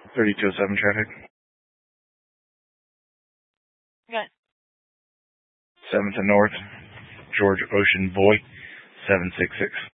3207 traffic. Good. 7th and North, George Ocean Boy, 766.